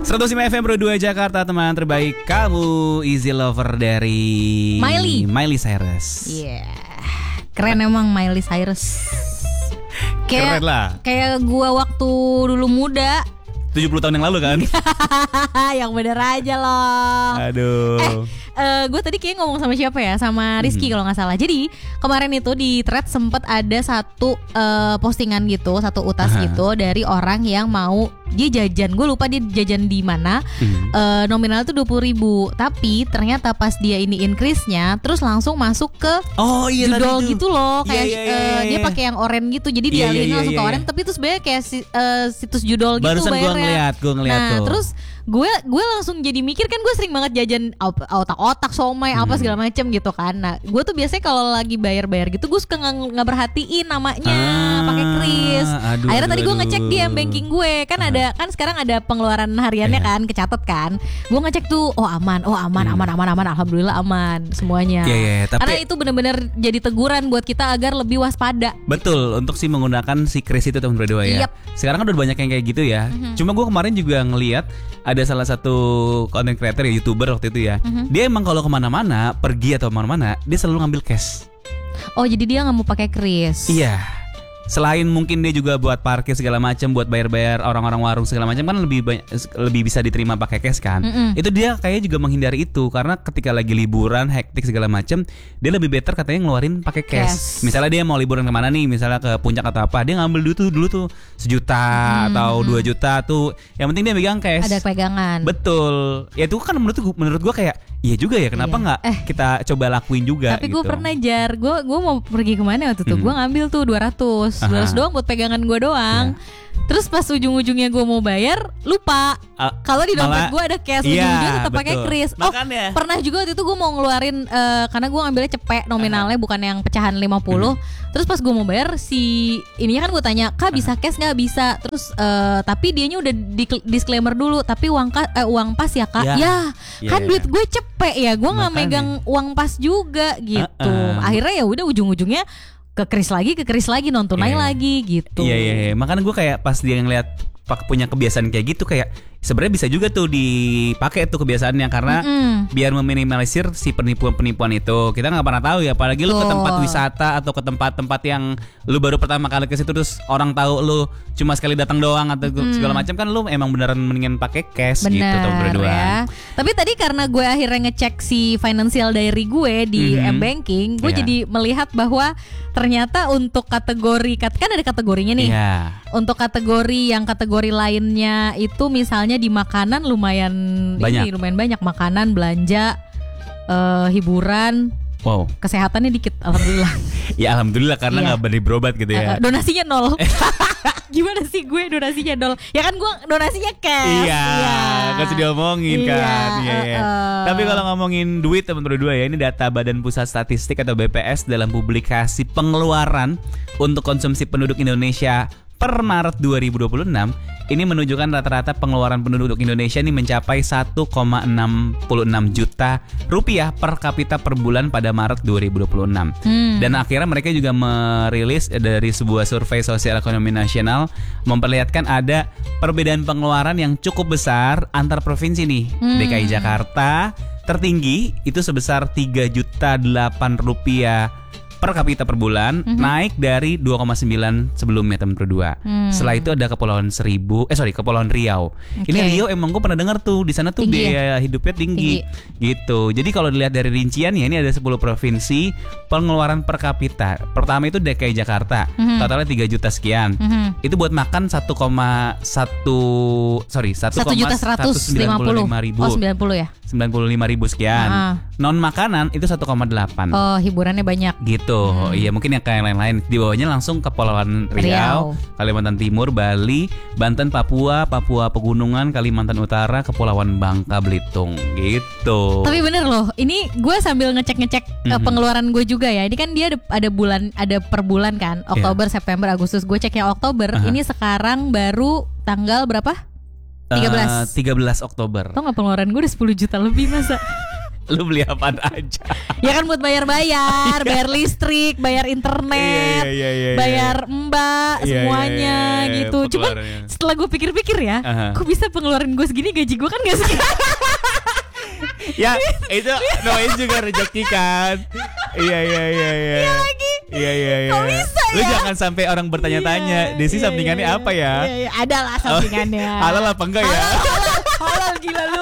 105 FM Pro 2 Jakarta, teman terbaik kamu. Easy Lover dari Miley Cyrus. Iya, keren emang Miley Cyrus. Keren lah. Kayak gua waktu dulu muda 70 tahun yang lalu kan. Yang bener aja loh. Aduh. Gue tadi kayak ngomong sama siapa ya, sama Rizky kalau nggak salah. Jadi kemarin itu di thread sempet ada satu postingan gitu, satu utas gitu dari orang yang mau dia jajan. Gue lupa dia jajan di mana. Nominal tuh 20.000. Tapi ternyata pas dia ini increase-nya, terus langsung masuk ke judol gitu loh. Kayak dia pakai yang oranye gitu. Jadi dia langsung ke oranye. Tapi itu sebenarnya kayak situs judol gitu. Barusan gue ngeliat nah, tuh. terus gue langsung jadi mikir, kan gue sering banget jajan otak-otak, somai, apa segala macem gitu kan. Nah, gue tuh biasanya kalau lagi bayar gitu, gue suka nggak perhatiin namanya pakai kris. Akhirnya tadi gue ngecek di banking gue, kan ada kan sekarang ada pengeluaran hariannya kan, kecatat kan. Gue ngecek tuh, aman, alhamdulillah aman semuanya. Karena itu benar-benar jadi teguran buat kita agar lebih waspada. Betul, untuk si menggunakan si kris itu tahun berdua ya. Sekarang kan udah banyak yang kayak gitu ya. Cuma gue kemarin juga ngelihat ada salah satu content creator ya, YouTuber waktu itu ya. Dia emang kalau kemana-mana, pergi atau kemana-mana, dia selalu ngambil cash. Oh, jadi dia nggak mau pakai kris? Iya. Selain mungkin dia juga buat parkir segala macam, buat bayar-bayar orang-orang warung segala macam kan lebih bisa diterima pakai cash kan. Itu dia kayaknya juga menghindari itu, karena ketika lagi liburan hektik segala macam, dia lebih better katanya ngeluarin pakai cash. Misalnya dia mau liburan kemana nih, misalnya ke puncak atau apa, dia ngambil dulu tuh 1 juta atau 2 juta tuh. Yang penting dia megang cash. Ada pegangan. Betul. Ya itu kan menurut gua kayak iya juga ya, kenapa nggak kita coba lakuin juga. Tapi gitu. gue pernah gue mau pergi kemana waktu itu, gue ngambil tuh 200 doang buat pegangan gue doang. Terus pas ujung-ujungnya gue mau bayar, lupa kalau di dompet gue ada cash. Ujung-ujungnya tetap pakai kris. Pernah juga waktu itu gue mau ngeluarin karena gue ngambilnya cepet nominalnya, bukan yang pecahan 50. Terus pas gue mau bayar, si ininya kan gue tanya, Kak bisa cash nggak? Bisa. Terus tapi dianya udah disclaimer dulu, tapi uang pas ya Kak. Kan duit gue cepet ya, gue nggak megang uang pas juga gitu. Akhirnya ya udah ujung-ujungnya ke kris lagi, non tunai lagi gitu. Iya. Makanya gue kayak pas dia ngeliat punya kebiasaan kayak gitu, kayak sebenarnya bisa juga tuh dipakai tuh kebiasaannya, karena biar meminimalisir si penipuan itu. Kita nggak pernah tahu ya, apalagi lu ke tempat wisata atau ke tempat-tempat yang lu baru pertama kali ke situ, terus orang tahu lu cuma sekali datang doang atau segala macam, kan lu emang beneran mendingan pakai cash. Bener, gitu tuh berdua. Ya. Tapi tadi karena gue akhirnya ngecek si financial diary gue di M-Banking, gue jadi melihat bahwa ternyata untuk kategori, kan ada kategorinya nih. Untuk kategori lainnya itu misalnya di makanan lumayan banyak, makanan, belanja, hiburan. Kesehatannya dikit, alhamdulillah. Ya alhamdulillah, karena nggak beli berobat gitu ya. Donasinya 0. Gimana sih gue donasinya 0? Ya kan gue donasinya cash. Kan sudah diomongin kan. Tapi kalau ngomongin duit teman berdua ya, ini data Badan Pusat Statistik atau BPS dalam publikasi pengeluaran untuk konsumsi penduduk Indonesia per Maret 2026 ini menunjukkan rata-rata pengeluaran penduduk Indonesia ini mencapai 1,66 juta rupiah per kapita per bulan pada Maret 2026. Dan akhirnya mereka juga merilis dari sebuah survei sosial ekonomi nasional memperlihatkan ada perbedaan pengeluaran yang cukup besar antar provinsi nih. DKI Jakarta tertinggi itu sebesar 3,8 juta rupiah per kapita per bulan, naik dari 2,9 sebelumnya teman berdua. Setelah itu ada Kepulauan Riau. Ini Riau emang gue pernah dengar tuh, di sana tuh biaya hidupnya tinggi. Gitu. Jadi kalau dilihat dari rinciannya, ini ada 10 provinsi pengeluaran per kapita. Pertama itu DKI Jakarta, totalnya 3 juta sekian. Itu buat makan 1,1 juta 195 ribu. 90 ya? 95 ribu sekian. Non makanan itu 1,8. Oh, hiburannya banyak. Gitu. Iya, mungkin yang kayak lain-lain. Di bawahnya langsung Kepulauan Riau, Kalimantan Timur, Bali, Banten, Papua Pegunungan, Kalimantan Utara, Kepulauan Bangka Belitung. Gitu. Tapi bener loh, ini gue sambil ngecek pengeluaran gue juga ya. Ini kan dia ada per bulan kan, Oktober, September, Agustus. Gue cek yang Oktober. Ini sekarang baru tanggal berapa? 13 Oktober. Tau gak pengeluaran gue udah 10 juta lebih masa? Lu beli apa aja? Ya kan buat bayar bayar listrik, bayar internet, bayar mbak, semuanya gitu. Cuma setelah gue pikir-pikir ya, kok bisa pengeluaran gue segini, gaji gue kan gak segini. Ya itu namanya juga rezeki kan. Iya. Kok bisa ya? Lu jangan sampai orang bertanya-tanya, Desi sampingannya apa ya? Ada lah sampingannya. Halal apa enggak ya? Halal gila lu.